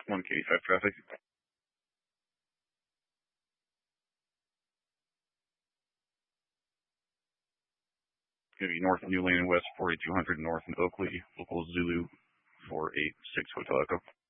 1K5 traffic. Going to be north of New Lane and west 4200 north in Oakley. Local Zulu 486 Hotel Echo.